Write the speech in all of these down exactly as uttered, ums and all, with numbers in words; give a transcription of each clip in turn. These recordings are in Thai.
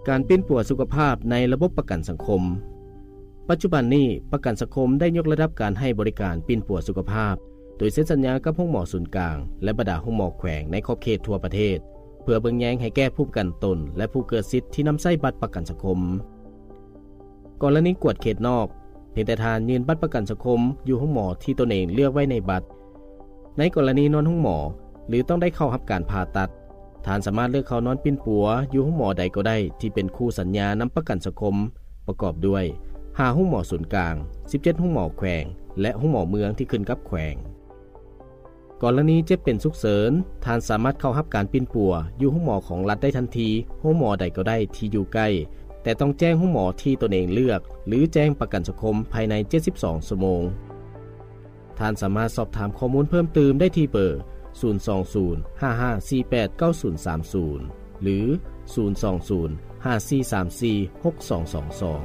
การเปลี่ยนปัวสุขภาพในระบบประกันสังคมปัจจุบันนี้ประกันสังคมได้ยกระดับการให้บริการเปลี่ยนปัวสุขภาพโดยเซ็นสัญญากับห้องหมอศูนย์กลางและบรรดาห้องหมอแขวงในขอบเขตทั่วประเทศเพื่อเบิ่งแยงให้แก้ผู้ประกันตนและผู้เกิดสิทธิ์ที่นำใช้บัตรประกันสังคมกรณีกวดเขตนอกเพียงแต่ทานยืนบัตรประกันสังคมอยู่ห้องหมอที่ตนเองเลือกไว้ในบัตรในกรณีนอนห้องหมอหรือต้องได้เข้ารับการผ่าตัดทานสามารถเลือกเข้านอนปิ้นปัวอยู่ห้องหมอใดก็ได้ที่เป็นคู่สัญญานำประกันสังคมประกอบด้วยห้าห้องหมอศูนย์กลางสิบเจ็ดห้องหมอแขวงและห้องหมอเมืองที่ขึ้นกับแขวงกรณีเจ็บเป็นฉุกเฉินทานสามารถเข้ารับการปิ้นปัวอยู่ห้องหมอของรัฐได้ทันทีห้องหมอใดก็ได้ที่อยู่ใกล้แต่ต้องแจ้งห้องหมอที่ตนเองเลือกหรือแจ้งประกันสังคมภายในเจ็ดสิบสองชั่วโมงท่านสามารถสอบถามข้อมูลเพิ่มเติมได้ที่เบอร์ศูนย์ สอง ศูนย์ ห้า ห้า สี่ แปด เก้า ศูนย์ สาม ศูนย์หรือศูนย์ สอง ศูนย์ ห้า สี่ สาม สี่ หก สอง สอง สอง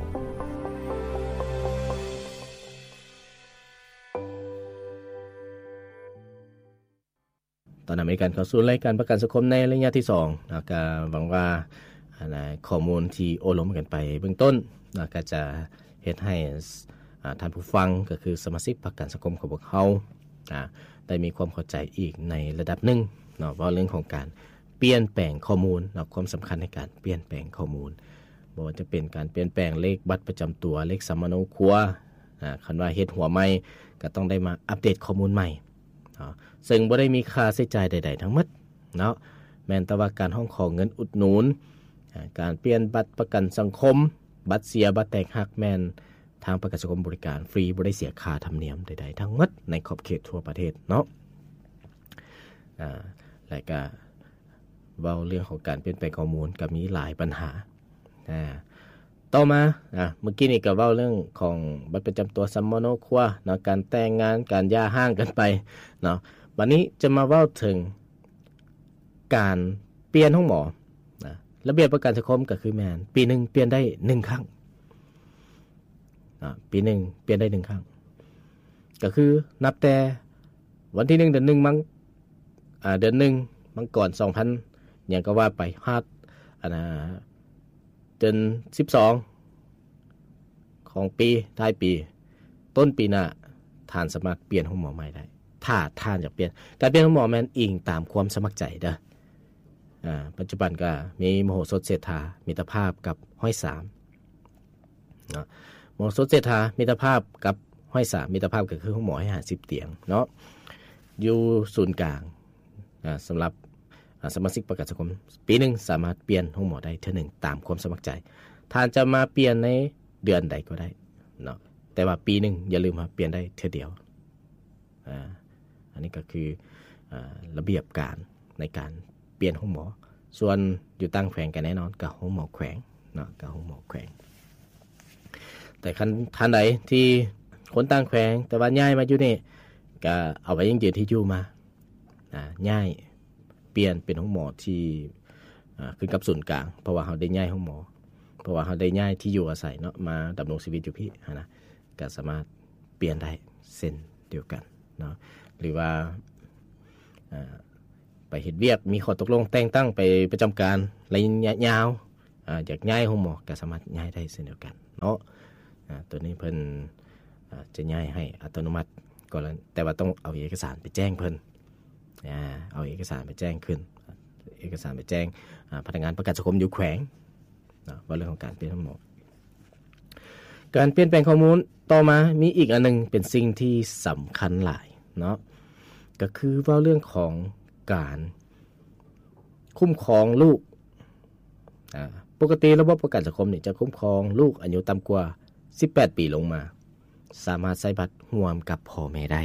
ตอนนี้มีการเข้าสู่รายการประกันสังคมในระยะที่สองนะก็หวังว่าข้อมูลที่โอลมกันไปเบื้องต้นนะก็จะเฮ็ดให้ท่านผู้ฟังก็คือสมาชิกประกันสังคมของพวกเฮานะได้มีความเข้าใจอีกในระดับหนึ่งเนาะว่าเรื่องของการเปลี่ยนแปลงข้อมูลเนาะความสำคัญในการเปลี่ยนแปลงข้อมูลบ่ว่าจะเป็นการเปลี่ยนแปลงเลขบัตรประจำตัวเลขสมโนครัวอ่าคันว่าเฮ็ดหัวใหม่ก็ต้องได้มาอัปเดตข้อมูลใหม่เนาะซึ่งบ่ได้มีค่าใช้จ่ายใดๆทั้งหมดเนาะแม้นแต่ว่าการห้องขอเงินอุดหนุนการเปลี่ยนบัตรประกันสังคมบัตรเสียบัตรแตกหักแม่นทางประกันสังคมบริการฟรีบ่ได้เสียค่าธรรมเนียมใดๆทั้งหมดในขอบเขตทั่วประเทศเนาะอ่าแล้วก็เว้าเรื่องของการเปลี่ยนแปลงข้อมูลก็มีหลายปัญหาอ่าต่อมาอ่ะเมื่อกี้นี่ก็เว้าเรื่องของบัตรประจำตัวสมโนครัวเนาะการแต่งงานการหย่าร้างกันไปเนาะวันนี้จะมาเว้าถึงการเปลี่ยนห้องหมอนะระเบียบประกันสังคมก็คือแม่นปีนึงเปลี่ยนได้หนึ่งครั้งอ่าปีนึงเปลี่ยนได้หนึ่งครั้งก็คือนับแต่วันที่หนึ่งเดือนหนึ่งมั้งอ่าเดือนหนึ่งมังก่อนสองพันหยังก็ว่าไปฮอดอันน่ะเดือนสิบสองของปีท้ายปีต้นปีหน้าท่านสามารถเปลี่ยนห้องหมอใหม่ได้ถ้าท่านอยากเปลี่ยนการเปลี่ยนห้องหมอแม่นอิงตามความสมัครใจเด้ออ่าปัจจุบันก็มีมโหสถเศรษฐามิตรภาพกับห้อยสามเนาะมโหสถเศรษฐามิตรภาพกับห้อยสามมิตรภาพก็คือห้องหมอให้ห้าสิบเตียงเนาะอยู่ศูนย์กลางอ่าสำหรับสมาชิกประกันสังคมปีนึงสามารถเปลี่ยนห้องหมอได้เทื่อนึงตามความสมัครใจท่านจะมาเปลี่ยนในเดือนใดก็ได้เนาะแต่ว่าปีนึงอย่าลืมว่าเปลี่ยนได้เทื่อเดียวอ่าอันนี้ก็คืออ่าระเบียบการในการเปลี่ยนห้องหมอส่วนอยู่ตั้งแขวงกันแน่นอนกับห้องหมอแขวงเนาะกับห้องหมอแขวงแต่คันท่านใดที่คนตั้งแขวงแต่ว่าย้ายมาอยู่นี่ก็เอาไว้ยังยืนที่อยู่มาอ่าย้ายเปลี่ยนเป็นห้องหมอที่อ่าขึ้นกับศูนย์กลางเพราะว่าเฮาได้ย้ายห้องหมอเพราะว่าเฮาได้ย้ายที่อยู่อาศัยเนาะมาดำรงชีวิตอยู่พี่นะก็สามารถเปลี่ยนได้เส้นเดียวกันเนาะหรือว่าอ่าไปเฮ็ดเวียกมีข้อตกลงแต่งตั้งไปประจำการระยะยาวอ่าอยากย้ายห้องหมอก็สามารถย้ายได้เช่นเดียวกันเนาะอ่าตัวนี้เพิ่นอ่าจะย้ายให้อัตโนมัติก่อนแต่ว่าต้องเอาเอกสารไปแจ้งเพิ่นอ่าเอาเอกสารไปแจ้งขึ้นเอกสารไปแจ้งอ่าพนักงานประกันสังคมอยู่แขวงเนาะว่าเรื่องของการเปลี่ยนห้องหมอการเปลี่ยนแปลงข้อมูลต่อมามีอีกอันนึงเป็นสิ่งที่สำคัญหลายเนาะก็คือว่าเรื่องของการคุ้มครองลูกอ่าปกติระบบประกันสังคมนี่จะคุ้มครองลูกอายุต่ำกว่าสิบแปดปีลงมาสามารถใช้บัตรร่วมกับพ่อแม่ได้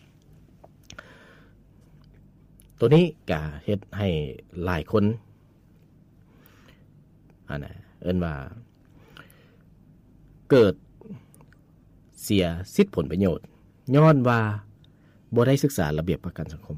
ตัวนี้ก็เฮ็ดให้หลายคนอันน่ะเอิ้นว่าเกิดเสียสิทธิผลประโยชน์ย้อนว่าบ่ได้ศึกษาระเบียบประกันสังคม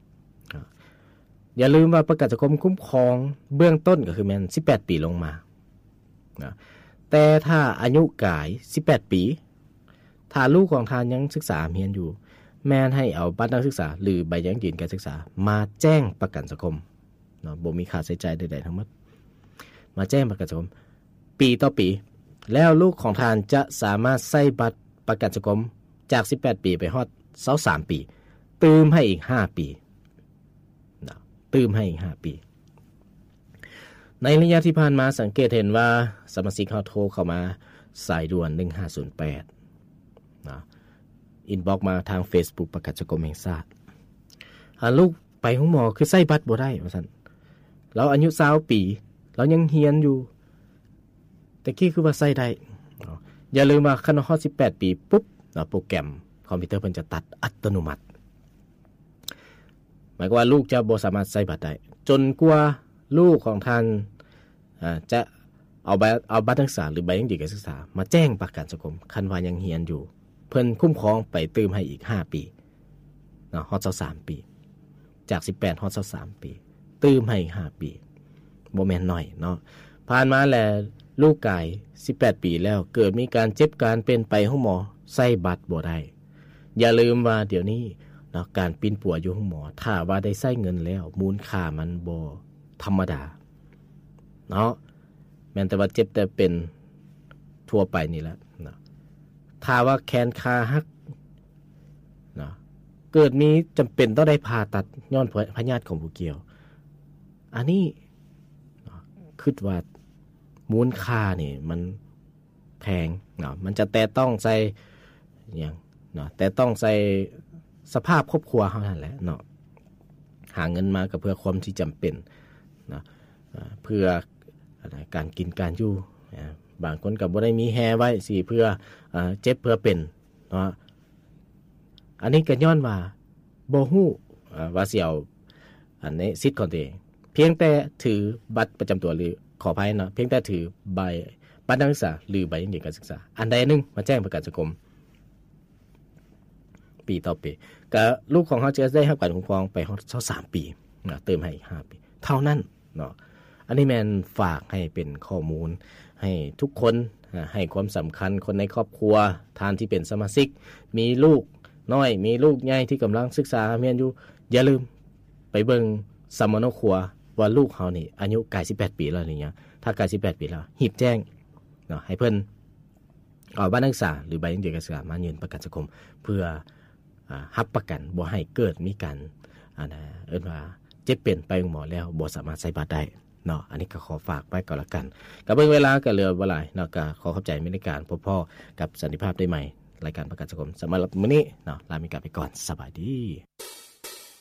อย่าลืมว่าประกันสังคมคุ้มครองเบื้องต้นก็คือแม่นสิบแปดปีลงมานะแต่ถ้าอายุกายสิบแปดปีถ้าลูกของทานยังศึกษาเรียนอยู่แม่นให้เอาบัตรนักศึกษาหรือใบยังยืนการศึกษามาแจ้งประกันสังคมเนาะบ่มีค่าใช้จ่ายใดๆทั้งหมดมาแจ้งประกันสังคมปีต่อปีแล้วลูกของท่านจะสามารถใช้บัตรประกันสังคมจากสิบแปดปีไปฮอดยี่สิบสามปีเติมให้อีกห้าปีนะเติมให้อีกห้าปีในระยะที่ผ่านมาสังเกตเห็นว่าสมาชิกเขาโทรเข้ามาสายด่วนหนึ่งห้าศูนย์แปดนะอินบ็อกซ์มาทาง Facebook ประกันสังคมแห่งชาติอ่าลูกไปห้องหมอคือใช้บัตรบ่ได้ว่าซั่นแล้วอายุยี่สิบปีแล้วยังเรียนอยู่แต่กี้คือว่าใช้ได้อย่าลืมว่าคันฮอดสิบแปดปีปุ๊บโปรแกรมคอมพิวเตอร์เพิ่นจะตัดอัตโนมัติหมายความว่าลูกจะบ่สามารถใช้บัตรได้จนกว่าลูกของท่านอ่าจะเอาใบเอาบัตรนักศึกษาหรือใบยังดีการศึกษามาแจ้งประกันสังคมคันว่ายังเรียนอยู่เพิ่นคุ้มครองไปเติมให้อีกห้าปีเนาะฮอดยี่สิบสามปีจากสิบแปดฮอดยี่สิบสามปีเติมให้อีกห้าปีบ่แม่นน้อยเนาะผ่านมาแล้วลูกกายสิบแปดปีแล้วเกิดมีการเจ็บการเป็นไปห้องหมอใส่บัตรบ่ได้อย่าลืมว่าเดี๋ยวนี้เนาะการปีนปัวอยู่ห้องหมอถ้าว่าได้ใช้เงินแล้วมูลค่ามันบ่ธรรมดาเนาะแม้แต่ว่าเจ็บแต่เป็นทั่วไปนี่แหละเนาะถ้าว่าแขนขาหักเนาะเกิดมีจำเป็นต้องได้ผ่าตัดย้อนพยาธิของผู้เกี่ยวอันนี้คิดว่ามูลค่านี่มันแพงเนาะมันจะแต่ต้องใส่อย่างเนาะแต่ต้องใส่สภาพครอบครัวเฮานั่นแหละเนาะหาเงินมาก็เพื่อความที่จำเป็นเนาะเพื่ออะไรการกินการอยู่บางคนก็บ่ได้มีแฮไว้สิเพื่อเจ็บเพื่อเป็นเนาะอันนี้ก็ย้อนว่าบ่ฮู้ว่าสิเอาอันนี้สิทธิ์ของตัวเองเพียงแต่ถือบัตรประจำตัวหรือขออภัยเนาะเพียงแต่ถือใบบัตรนักศึกษาหรือใบยังดีการศึกษาอันใดนึงมาแจ้งประกันสังคมปีต่อปีก็ลูกของเขาจะได้รับการคุ้มครองไปฮอดยี่สิบสามปีนะเติมให้อีกห้าปีเท่านั้นเนาะอันนี้แม่นฝากให้เป็นข้อมูลให้ทุกคนให้ความสำคัญคนในครอบครัวท่านที่เป็นสมาชิกมีลูกน้อยมีลูกใหญ่ที่กำลังศึกษาเรียนอยู่อย่าลืมไปเบิ่งสมโนครัวว่าลูกเฮานี่อายุใกล้สิบแปดปีแล้วนี่หยังถ้าใกล้สิบแปดปีแล้วรีบแจ้งเนาะให้เพิ่นเอาบัตรนักศึกษาหรือใบอนุญาตการศึกษามายื่นประกันสังคมเพื่ออ่ารับประกันบ่ให้เกิดมีการอ่าเอิ้นว่าเจ็บเป็นไปหมอแล้วบ่สามารถใช้บัตรได้เนาะอันนี้ก็ขอฝากไว้ก่อนละกันก็เบิ่งเวลาก็เหลือบ่หลายเนาะก็ขอเข้าใจในการพบพ่อกับสันติภาพได้ใหม่รายการประกันสังคมสำหรับมื้อนี้เนาะลามีกันไปก่อนสบายดี